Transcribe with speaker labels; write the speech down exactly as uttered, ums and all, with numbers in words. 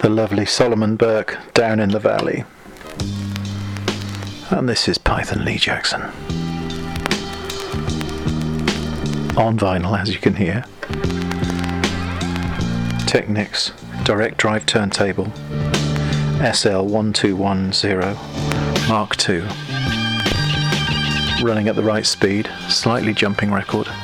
Speaker 1: the lovely Solomon Burke, Down in the Valley. And this is Python Lee Jackson. On vinyl, as you can hear. Technics direct drive turntable S L one two one zero Mark two. Running at the right speed, slightly jumping record.